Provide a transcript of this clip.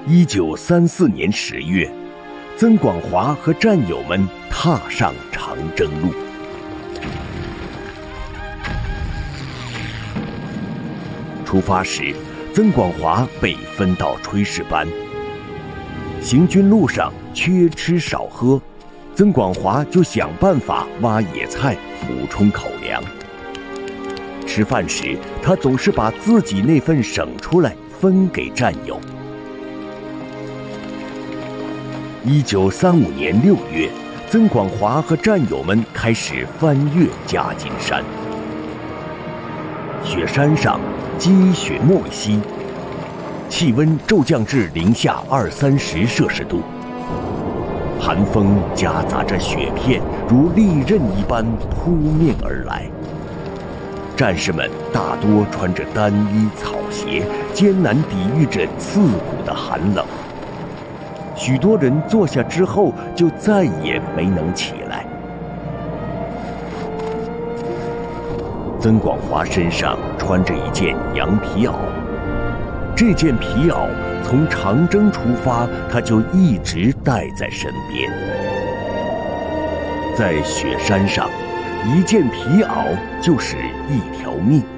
1934年10月，曾广华和战友们踏上长征路。出发时，曾广华被分到炊事班。行军路上缺吃少喝，曾广华就想办法挖野菜补充口粮。吃饭时，他总是把自己那份省出来分给战友。1935年6月，曾广华和战友们开始翻越夹金山。雪山上积雪没息，气温骤降至零下20-30摄氏度，寒风夹杂着雪片如利刃一般扑面而来。战士们大多穿着单衣草鞋，艰难抵御着刺骨的寒冷。许多人坐下之后就再也没能起来。曾广华身上穿着一件羊皮袄，这件皮袄从长征出发，他就一直带在身边。在雪山上，一件皮袄就是一条命。